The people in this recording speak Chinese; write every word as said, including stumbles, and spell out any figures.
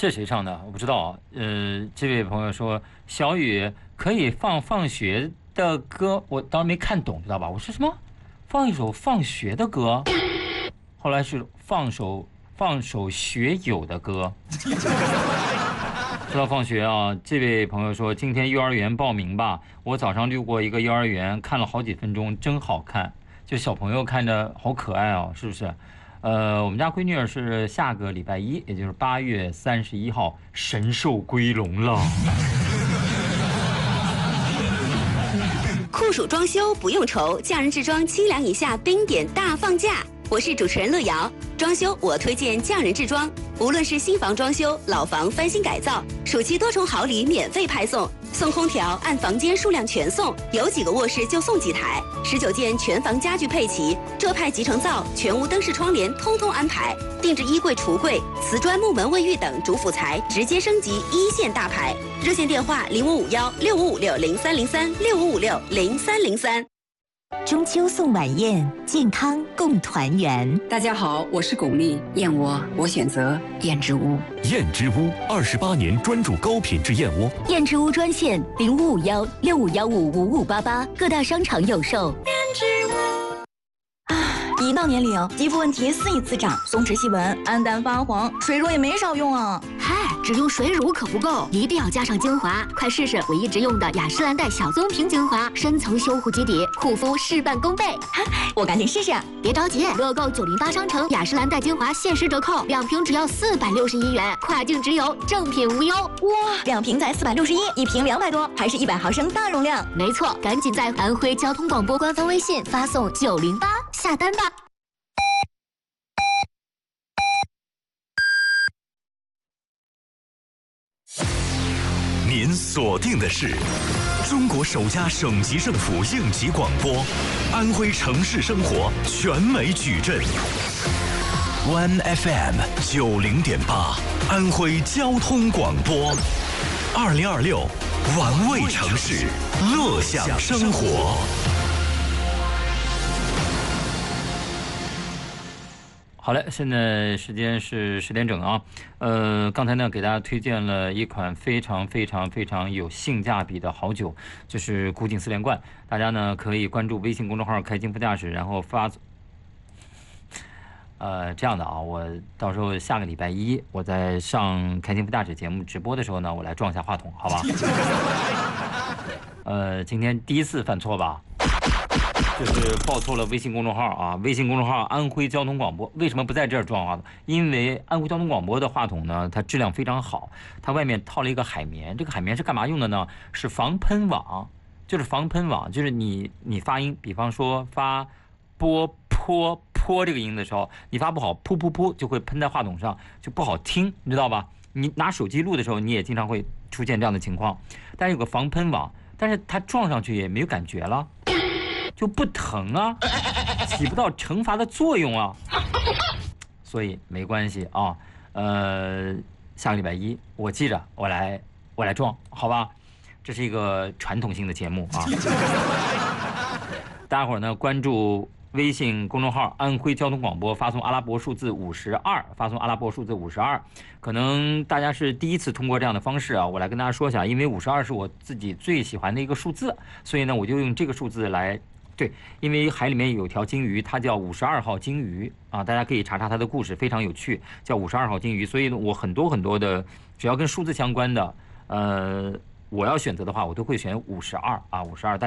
这谁唱的？我不知道啊。呃，这位朋友说小雨可以放放学的歌，我当时没看懂，知道吧？我说什么？放一首放学的歌，后来是放首放首学友的歌。说到放学啊，这位朋友说今天幼儿园报名吧，我早上溜过一个幼儿园，看了好几分钟，真好看，就小朋友看着好可爱哦，是不是？呃，我们家闺女儿是下个礼拜一，也就是八月三十一号神兽归笼了。 酷暑装修不用愁，匠人制装清凉以下冰点大放价。我是主持人乐瑶，装修我推荐匠人制装，无论是新房装修、老房翻新改造，暑期多重好礼免费派送，送空调按房间数量全送，有几个卧室就送几台，十九件全房家具配齐，浙派集成灶、全屋灯饰窗帘通通安排，定制衣柜、橱柜、瓷砖、木门、卫浴等主辅材直接升级一线大牌。热线电话零五五幺六五五六零三零三六五五六零三零三。 中秋送晚宴，健康共团圆。 大家好，我是巩俐，燕窝我选择燕之屋。 燕之屋二十八年专注高品质燕窝。 燕之屋专线零五五幺六五幺五五五八八，各大商场有售。燕之屋。 一到年龄，肌肤问题肆意滋长，松弛细纹、暗淡发黄，水乳也没少用啊。 嗨，只用水乳可不够，一定要加上精华。快试试我一直用的雅诗兰黛小棕瓶精华，深层修护基底，护肤事半功倍。 我赶紧试试。 别着急，乐购九零八商城雅诗兰黛精华限时折扣，两瓶只要四百六十一元，跨境直邮，正品无忧。 哇，两瓶才四百六十一，一瓶两百多，还是一百毫升大容量。 没错，赶紧在安徽交通广播官方微信发送九零八下单吧。 您锁定的是中国首家省级政府应急广播，安徽城市生活全美矩阵 ，One F M 九零点八，安徽交通广播，二零二六，玩味城市，乐享生活。 好嘞，现在时间是十点整啊。呃，刚才呢给大家推荐了一款非常非常非常有性价比的好酒，就是古井四连冠。大家呢可以关注微信公众号"开金副驾驶"，然后发。呃，这样的啊，我到时候下个礼拜一我在上开金副驾驶节目直播的时候呢，我来撞一下话筒，好吧？呃，今天第一次犯错吧？就是报错了微信公众号啊，微信公众号安徽交通广播。为什么不在这儿装话筒？因为安徽交通广播的话筒呢，它质量非常好，它外面套了一个海绵。这个海绵是干嘛用的呢？是防喷网，就是防喷网，就是你你发音，比方说发波泼泼这个音的时候，你发不好，噗噗噗就会喷在话筒上，就不好听，你知道吧？你拿手机录的时候，你也经常会出现这样的情况。但是有个防喷网，但是它撞上去也没有感觉了。就不疼啊，起不到惩罚的作用啊，所以没关系啊。呃，下个礼拜一我记着，我来我来撞，好吧？这是一个传统性的节目啊。大家伙儿呢关注微信公众号"安徽交通广播"，发送阿拉伯数字五十二，发送阿拉伯数字五十二。可能大家是第一次通过这样的方式啊，我来跟大家说一下，因为五十二是我自己最喜欢的一个数字，所以呢，我就用这个数字来。对，因为海里面有条金鱼，它叫五十二号金鱼啊，大家可以查查它的故事，非常有趣，叫五十二号金鱼。所以呢，我很多很多的只要跟数字相关的，呃，我要选择的话，我都会选五十二啊，五十二。